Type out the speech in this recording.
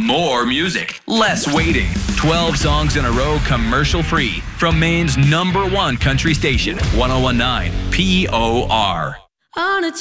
More music, less waiting. 12 songs in a row, commercial-free. From Maine's #1 country station, 1019 POR. On a